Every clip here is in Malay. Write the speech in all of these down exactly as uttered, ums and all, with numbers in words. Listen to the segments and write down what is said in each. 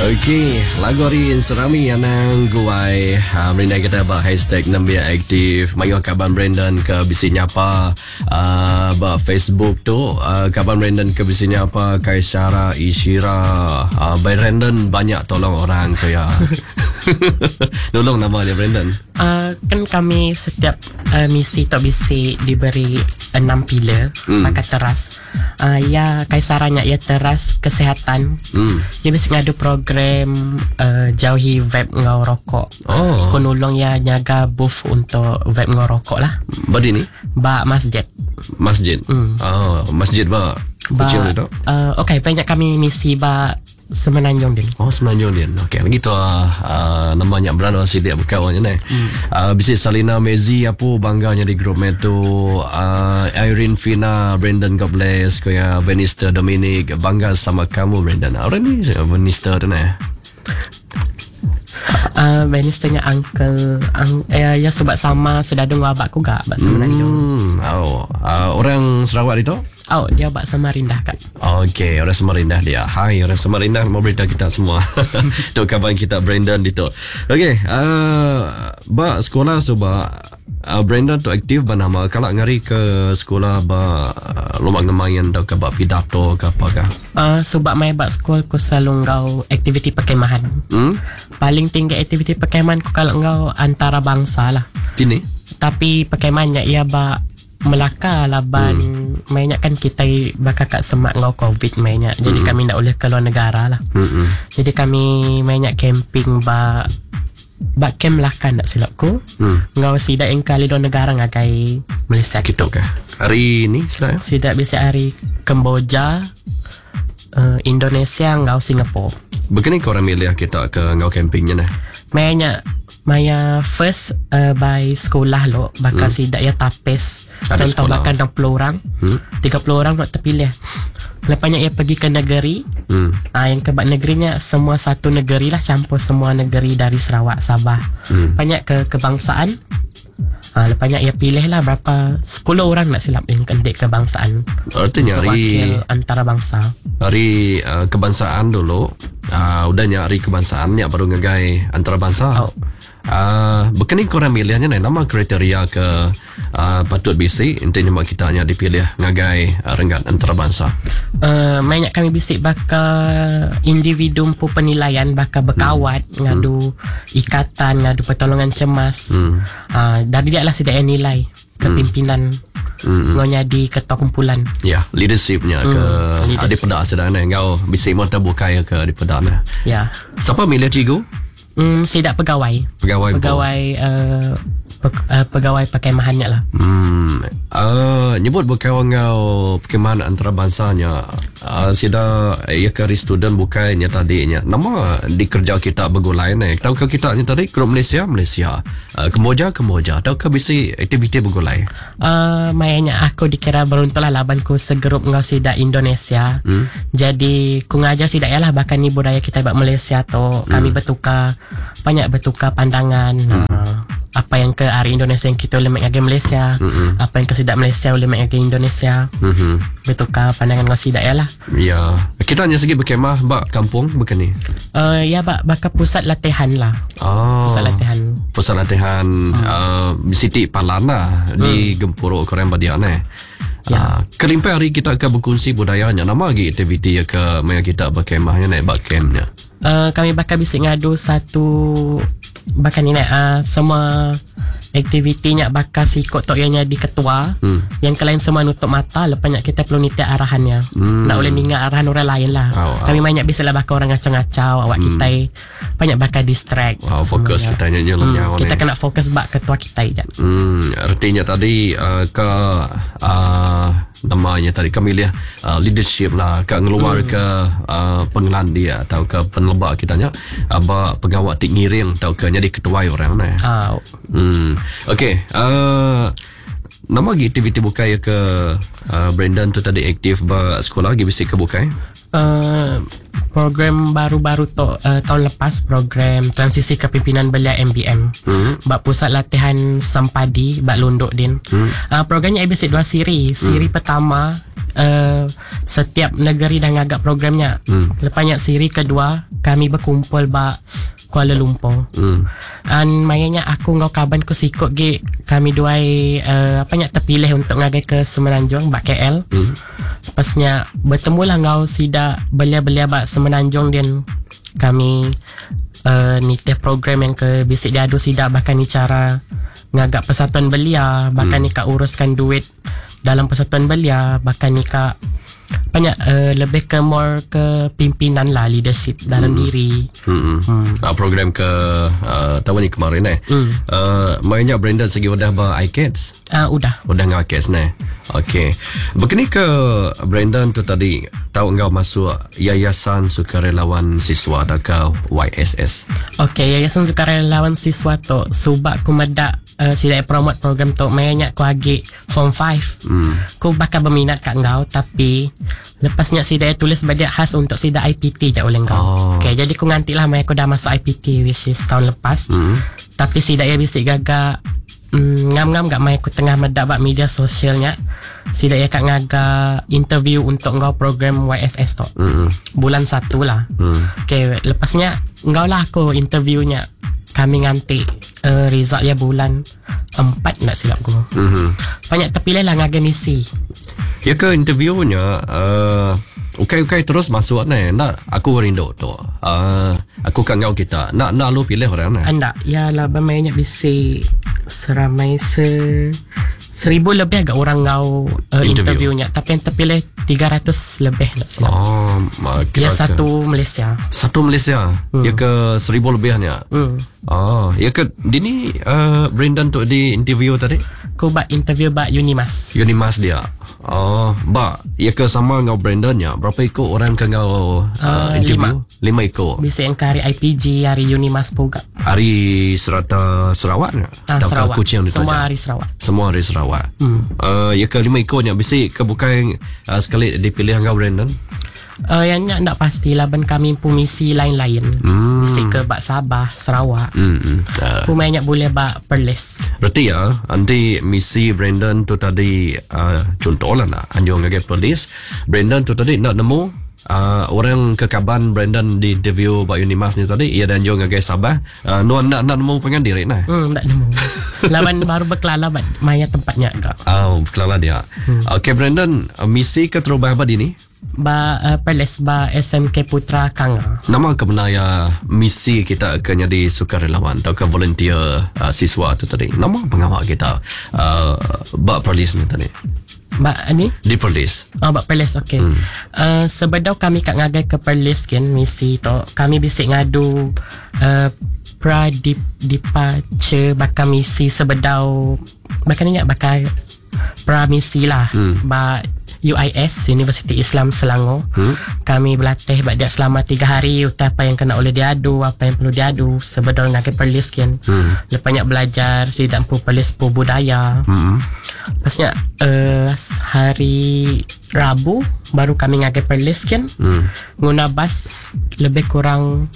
Okey, lagu hari serami anang guai uh, Brenda kita bah hashtag nambia aktif mayo kaban Brendan ke bisi nyapa uh, bah Facebook tu uh, kaban Brendan ke bisi nyapa kai Syara Isyira uh, by Brendan banyak tolong orang ke ya. Tolong nama dia Brendan. Uh, kan kami setiap uh, misi atau bisi diberi enam pilar hmm. maka teras. Uh, ya kaisaranya ya teras kesehatan. Hmm. Dia bisa ngadu program uh, jauhi vape ngau rokok. Oh. Konulong ya nyaga booth untuk vape ngau rokok lah. Badi ni? Ba masjid. Masjid. Hmm. Oh, masjid ba. Kecil ni tu. Uh, okay, banyak kami misi ba Semenanjung din. Oh, Semenanjung din. Okey, begitu ah uh, namanya berada sidik berkawannya ni. Hmm. Uh, bisa Salina Mezi apa bangganya di grup metu uh, Irene Fina, Brendan God bless, kaya Venister Dominic bangga sama kamu Brendan. Orang ni Venister tu nah. Uh, Venisternya uncle ang, eh, ya sebab sama sedadung wabak ku gak bak Semenanjung. Hmm. Oh, uh, orang Sarawak itu? Oh, dia bak Samarindah kak. Okey, orang Samarindah dia. Hai, orang Samarindah mau berita kita semua. Tu kawan kita Brendan itu. Okey, uh, ba sekolah coba uh, Brendan tu aktif banama kalau ngari ke sekolah ba uh, lomba ngemayan dak ba pidato ke apa kah? Uh, sebab mai bak sekolah ku selalu ngau aktiviti perkemahan. Hmm? Paling tinggi aktiviti perkemahan ku kalau ngau antara bangsa lah. Ini? Tapi perkemahannya ia ba Melaka laban hmm. mainnya kan kita bakal kat semak ngau covid mainnya. Jadi hmm. kami nak boleh keluar negara lah. Hmm. Jadi kami mainnya camping ba ba camp Melaka nak silapku. Hmm. Ngau sida yang kali do negara ngagai Malaysia gitu kah. Hari ni sila ya? Sida biasa hari Kamboja, uh, Indonesia ngau Singapura. Begini korang milih kita ke ngau campingnya nah. Mainnya Maya first uh, by sekolah lo bakal hmm. sidak ya tapis. Contoh bakal enam puluh orang, hmm. tiga puluh orang nak terpilih. Lepasnya ia pergi ke negeri. Hmm. Ah, yang kebak negerinya semua satu negeri lah, campur semua negeri dari Sarawak, Sabah. Hmm. Banyak ke kebangsaan. Ah, lepasnya ia pilih lah berapa sepuluh orang nak silap yang kendik kebangsaan. Artinya hari antara bangsa. Hari uh, kebangsaan dulu, uh, udah nyari kebangsaan ni baru ngegai antara bangsa. Oh. Uh, Bukan korang milihnya ni nama kriteria ke uh, patut bisi intinya mak kita hanya dipilih ngagai uh, renggat antarabangsa. Uh, banyak kami bisik bakal individu pu penilaian bakal berkawat hmm. ngadu hmm. ikatan ngadu pertolongan cemas. Hmm. Uh, dari dia lah sedia nilai kepimpinan hmm. ngonya di ketua kumpulan. Ya, leadershipnya hmm. ke leadership. Adik pedak sedang ni engkau bisik mau terbukai ke adik pedak ni. Ya. Siapa milih cigu? Hmm, sidak pegawai. Pegawai. Pegawai uh, pe, uh, pegawai perkemahannya lah. Hmm. Uh, nyebut berkawan ngau perkemahan antarabangsanya. Uh, sida ya kari student bukannya tadinya. Nama di kerja kita bergulai ni. Tahu ke kita ni tadi grup Malaysia, Malaysia. Uh, Kemboja, Kemboja. Tahu ke bisi aktiviti bergulai? Uh, Mayanya aku dikira beruntung lah labanku segrup ngau sida Indonesia. Hmm? Jadi ku ngajar sida ya lah bahkan ni budaya kita buat Malaysia tu hmm. kami bertukar banyak bertukar pandangan. Hmm. Uh, apa yang ke hari Indonesia yang kita boleh mengagai Malaysia, mm-hmm. apa yang ke sidak Malaysia boleh mengagai Indonesia. Mm-hmm. Bertukar pandangan dengan sidak ya lah. Ya, kita hanya segi berkemah bak kampung bukan ni? Uh, ya bak bakal pusat latihan lah. Oh. Pusat latihan. Pusat latihan hmm. uh, Siti Palana hmm. di Gempuruk Korean Badian eh. Ya. Uh, kelimpai hari kita akan berkongsi budayanya. Nama lagi aktiviti ya ke maya kita berkemahnya naik bak campnya. Uh, kami bakal bisik ngadu satu bahkan ini uh, semua aktivitinya bakal sikut tok yang jadi ketua hmm. yang kalian semua nutup mata lepasnya kita perlu nitik arahannya hmm. nak boleh ingat arahan orang lain lah. Oh, kami oh. banyak bisa lah bakal orang ngacau-ngacau awak hmm. kita banyak bakal distract. Oh, fokus kita nyanyi hmm. nyawa kita kena fokus bak ketua kita je. Hmm, artinya tadi uh, ke uh, namanya tadi kami lihat uh, leadership lah ke ngeluar hmm. ke uh, pengelan dia atau ke penelebak kitanya apa pegawai tik ngiring atau ke jadi ketua orang ni. Oh. Hmm. Okey, uh, nama lagi aktiviti bukai ke uh, Brendan tu tadi aktif ba sekolah lagi bisik ke bukai? Uh, program baru-baru tu uh, tahun lepas, program transisi kepimpinan belia M B M. Hmm. Bak pusat latihan Sampadi bak Lunduk din. Hmm. Uh, programnya ada dua siri. Siri hmm. pertama uh, setiap negeri dah ngagak programnya. Hmm. Lepasnya siri kedua kami berkumpul bak Kuala Lumpur. Hmm. And mayanya aku ngau kaban ku sikut ge kami duai uh, apa nya terpilih untuk ngagai ke Semenanjung bak K L. Hmm. Pasnya bertemulah ngau sida belia-belia bak Semenanjung dan kami uh, nitih program yang ke bisik diadu sida bahkan ni cara ngagak persatuan belia, bahkan hmm. ni kak uruskan duit dalam persatuan belia, bahkan ni kak banyak uh, lebih ke more ke pimpinan lah, leadership dalam hmm. diri. Hmm. Hmm. Uh, program ke uh, tahun ni kemarin eh. Hmm. Uh, mainnya Brandon segi udah ba I C A D S. Ah uh, udah. Udah ngau I C A D S ne. Okey. Begini ke Brandon tu tadi tahu engkau masuk Yayasan Sukarelawan Siswa atau Y S S. Okey, Yayasan Sukarelawan Siswa tu subak ku medak uh, sida promote program tu mainnya ku agi form five. Hmm. Ku bakal berminat kat engkau tapi lepasnya sida tulis badia khas untuk sida I P T je oleh engkau. Oh. Okey, jadi ku ngantilah mai aku dah masuk I P T which is tahun lepas. Hmm. Tapi sida ya bisik gagak mm, ngam-ngam gak mai aku tengah medak bak media sosialnya. Sida ya kak ngaga interview untuk engkau program Y S S tu. Hmm. Bulan satu lah. Hmm. Okey, lepasnya engkau lah aku interviewnya. Kami nganti uh, result ya bulan empat nak silap aku. Hmm. Banyak terpilih lah ngaga misi. Ya ke interviewnya uh, ukai-ukai terus masuk ni. Nak aku rindu tu. Uh, aku kat ngau kita. Nak nak lu pilih orang ni. Anda ya lah banyak bisi seramai se seribu lebih agak orang ngau uh, Interview. interviewnya. Tapi yang terpilih tiga ratus lebih nak silap. Oh, ya satu Malaysia. Satu Malaysia. Hmm. Ya ke seribu lebihnya. Hmm. Oh, ya ke dini uh, Brandon tu di interview tadi? Aku buat interview bak Unimas. Unimas dia. Oh, ba, ya ke sama ngau Brandon ya. Berapa ikut orang ke ngau uh, uh, interview? Lima. Lima ikut. Bisa yang ke hari I P G, hari Unimas pun gak. Hari Serata Sarawak ni? Ah, Sarawak. Semua hari Sarawak. Semua hari Sarawak. Hmm. Uh, ya ke lima ikutnya. Bisa ke bukan uh, sekali dipilih ngau Brandon? Uh, yang nak, nak pasti laban kami pun misi lain-lain. Hmm. Misi ke bak Sabah, Sarawak. Hmm. Uh. Pemainnya boleh bak Perlis. Berarti ya, nanti misi Brandon tu tadi uh, contoh lah nak anjung ngagai Perlis. Brandon tu tadi nak nemu uh, orang ke Kaban Brandon di interview bak Unimas ni tadi, ia dan anjung ngagai Sabah. Uh, nak nak nak nemu pengen diri nah. Hmm, nak nemu. Laban baru berkelala bak maya tempatnya kak. Oh, berkelala dia. Hmm. Okay Brandon, uh, misi ke terubah apa ini? Ba uh, Perlis ba S M K Putra Kanga. Nama kebenaya misi kita akan jadi sukarelawan atau ke volunteer uh, siswa tu tadi. Nama pengawal kita uh, ba Perlis ni tadi. Ba ni? Di Perlis. Oh, ba Perlis okey. Hmm. Uh, sebedau kami kat ngagai ke Perlis kan misi tu. Kami bisik ngadu uh, pra dip, departure bakal misi sebedau bakal ingat bakal pra misi lah. Hmm. Ba U I S Universiti Islam Selangor. hmm? Kami berlatih bak dia selama tiga hari utai apa yang kena oleh diadu, apa yang perlu diadu sebedar ngakai Perlis kan. hmm. Lepas belajar sidang pu Perlis pu budaya. hmm. Pasnya uh, hari Rabu baru kami ngakai Perlis kan. hmm. Guna bas lebih kurang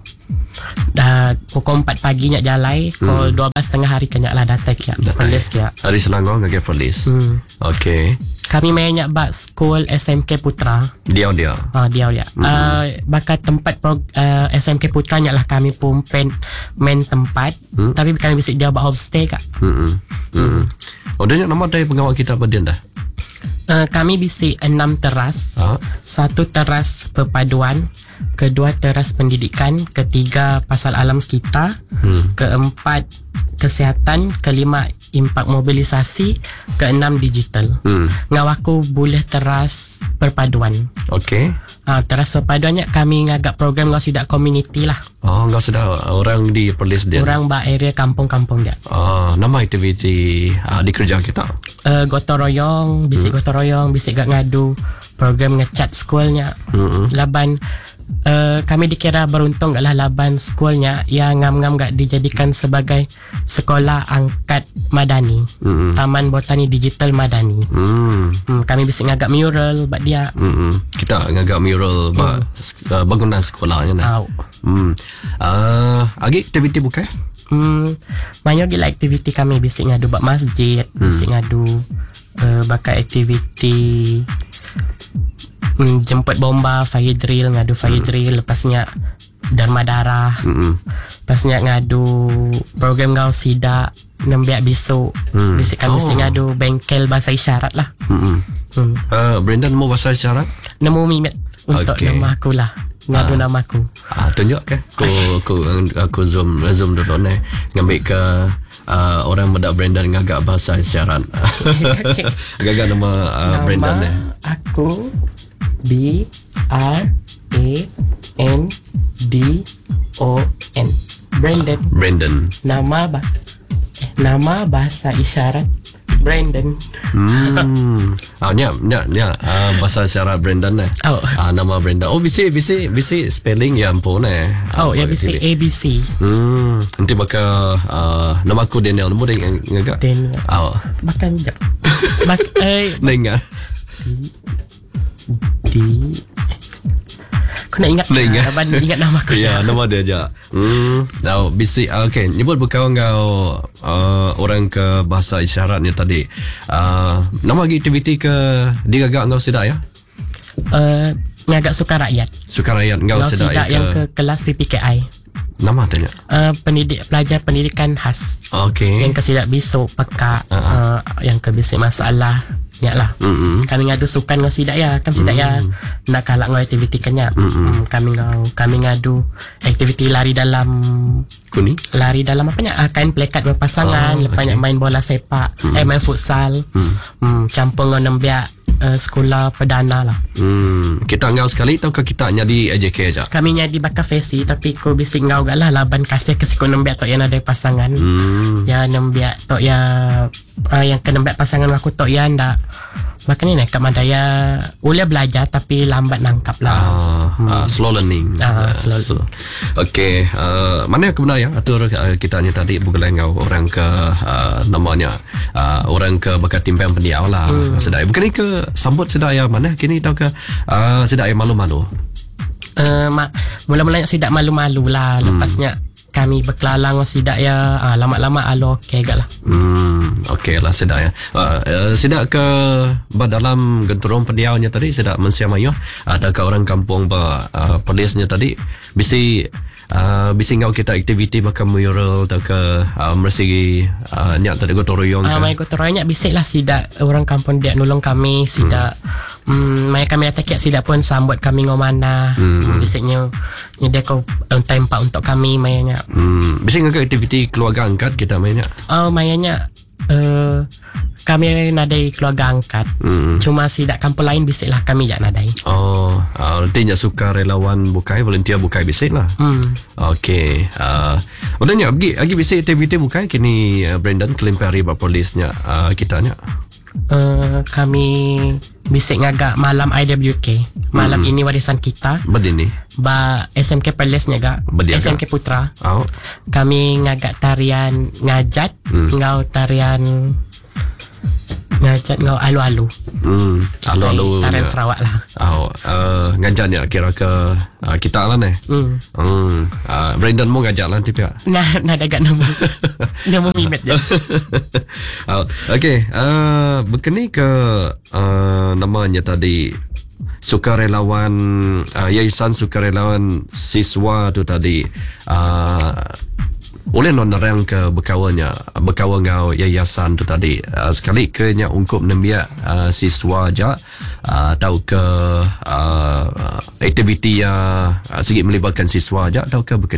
dah pukul empat pagi nak jalai, pukul hmm. dua belas tengah hari kenyak lah datang kia Perlis kia. Hari Selangor ngagai Perlis. hmm. Okey. Kami main nak bak school S M K Putra. Dia dia. Ah dia dia. Mm-hmm. Uh, bakal tempat pro, uh, S M K Putra nya lah kami pun pen main tempat. Mm. Tapi kami bisik dia bak homestay kak. Hmm. Hmm. Oh dia nama dari pengawal kita apa dia dah? Uh, kami bisik enam teras. Ha? Satu teras perpaduan, kedua teras pendidikan, ketiga pasal alam sekitar, hmm. keempat kesihatan, kelima impak mobilisasi, keenam digital. Hmm. Ngawaku boleh teras perpaduan. Okey. Ah, teras perpaduannya kami ngagak program ngau sidak community lah. Oh, ngau sidak orang di Perlis dia. Orang ba area kampung-kampung dia. Oh, nama aktiviti uh, di kerja kita. Uh, gotong royong, bisik hmm. gotong royong, bisik gak ngadu program ngecat sekolahnya. Hmm. Laban uh, kami dikira beruntung gak lah laban sekolahnya yang ngam-ngam gak dijadikan sebagai sekolah angkat madani. Mm-mm. Taman Botani Digital Madani. Mm. Hmm, kami bisa ngagak mural buat dia. Mm-mm. Kita ngagak mural buat mm. uh, bangunan sekolahnya nah. Hmm. Uh, agi aktiviti bukan? Hmm, banyak gila aktiviti kami bisa ngadu buat masjid, hmm. bisa ngadu uh, bakal aktiviti hmm, jemput bomba, fire drill, ngadu fire hmm. drill, lepasnya Dharma Darah, hmm. lepasnya ngadu program ngau sida nembiak bisu, hmm. bisa kami oh. ngadu bengkel bahasa isyarat lah. Hmm. Hmm. Uh, Brendan mau bahasa isyarat? Nemu mimet untuk okay. nama aku lah. Ngadu ah. nama aku. Ah, tunjuk ke? Aku aku aku zoom zoom dulu ni. Ngambil ke uh, orang muda Brendan ngagak bahasa isyarat. Agak-agak nama, uh, nama Brendan ni. Aku B R A N D O N. Brendan. Uh, Brendan. Nama ba eh, nama bahasa isyarat Brendan. Hmm. Ah, nya nya nya uh, bahasa isyarat Brendan eh. Oh. Ah, nama Brendan. Oh, bisa bisa bisa spelling ya ampun eh. Oh, ya bisa A B C. Hmm. Nanti bakal uh, nama aku Daniel, nama dia ngagak. Daniel. Oh. Makan jap. Bak eh Nenga. D Aku nak ingat Nenga. Abang ingat nama aku. Ya, nama dia aja. Hmm. Now, bisa okay, nyebut berkawan kau uh, orang ke bahasa isyaratnya tadi. Uh, nama lagi aktiviti ke dia agak engkau sedak ya? Uh, ngagak suka rakyat. Suka rakyat engkau sedak ya yang ke kelas P P K I. Nama tanya. Uh, pendidik pelajar pendidikan khas. Okey. Yang ke sidak bisu, peka, uh-huh. uh, yang ke bisik masalah. Ya lah. Mm-hmm. Kami ngadu sukan ngau sidak ya, kan sidak mm. ya nak kalak ngau aktiviti kenya. Mm, kami ngau kami ngadu aktiviti lari dalam kuni. Lari dalam apa nya? Kain plekat berpasangan, oh, lepas okay. main bola sepak, mm. eh main futsal. Mm. Hmm, campur ngau nembiak uh, sekolah perdana lah. Hmm. Kita ngau sekali tau ke kita nyadi A J K aja? Kami nyadi bakal fesi tapi ko bisik ngau galah laban kasih ke siko nembiak tok yang ada pasangan. Hmm. Ya nembiak tok ya uh, yang kena nembiak pasangan aku tok ya ndak. Makanya ni kat Madaya boleh belajar tapi lambat nangkap lah. Uh, hmm. uh, slow learning. Uh, slow. Uh, slow. Okay. Uh, mana yang kebenar ya? Atur uh, kita ni tadi bukan ngau orang ke uh, namanya uh, orang ke bakat timpang pendiau lah. Hmm. Sedai. Bukan ni ke sambut sedai ya mana? Kini tahu ke uh, sedai malu-malu. Uh, ma- mula-mulanya sidak malu-malu lah. Lepasnya hmm. kami berkelalang sidak ya ah, lama-lama alo okey gak lah. Hmm, okey lah sidak ya. Uh, uh, sidak ke dalam genturung pendiaunya tadi sidak mensiamayo ada ke orang kampung ba uh, polisnya tadi bisi uh, bisi ngau kita aktiviti bakal mural atau ke uh, mersigi uh, nyak tadi gotoroyong ah, kan. Mai gotoroyong bisik lah sidak orang kampung dia nolong kami sidak hmm. mai kami datang kiat sidak pun sambut kami ngau mana. Hmm. Bisiknya nyedia kau tempat untuk kami mainnya. Hmm. Bisik ngau aktiviti keluarga angkat kita mainnya. Oh, mainnya uh, kami nadai keluarga angkat. Hmm. Cuma sidak kampung lain bisik lah kami jak nadai. Oh, uh, nanti suka relawan bukai, volunteer bukai bisik lah. Hmm. Okey. Uh, Odanya pergi lagi bisik aktiviti bukai kini uh, Brendan kelimpari ba polisnya uh, kitanya. Uh, kami bisik ngagak malam I W K. Malam hmm. ini warisan kita. Bedini. Ba S M K Perlis ngagak. S M K Putra. Oh. Kami ngagak tarian ngajat, hmm. ngau tarian ngajat ngau alu-alu. Hmm, alu-alu. Tarian Sarawak lah. Oh, uh, ngajat ya kira ke uh, kita lah ni. Hmm. Hmm. Uh, Brendan mau ngajak lah tipe. Nah, nah agak nemu. Nemu mimet je. Oh, okey. Uh, berkini ke uh, namanya tadi sukarelawan uh, Yayasan Sukarelawan Siswa tu tadi. Uh, oleh non orang ke berkawannya berkawan ngau yayasan tu tadi uh, sekali ke nya ungkup nembia uh, siswa aja uh, tahu ke uh, aktiviti yang uh, sikit melibatkan siswa aja tahu ke bukan